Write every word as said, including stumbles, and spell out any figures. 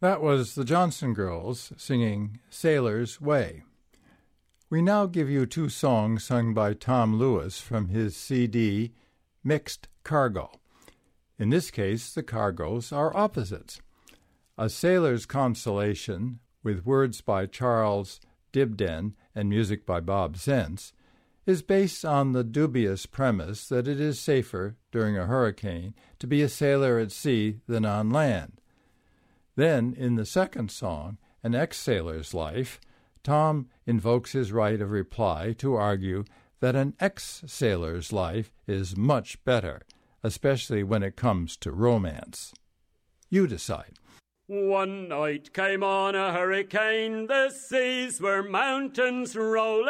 That was the Johnson Girls singing Sailor's Way. We now give you two songs sung by Tom Lewis from his C D, Mixed Cargo. In this case, the cargoes are opposites. A Sailor's Consolation, with words by Charles Dibdin and music by Bob Zentz, is based on the dubious premise that it is safer during a hurricane to be a sailor at sea than on land. Then, in the second song, An Ex-Sailor's Life, Tom invokes his right of reply to argue that an ex-sailor's life is much better, especially when it comes to romance. You decide. One night came on a hurricane, the seas were mountains rolling.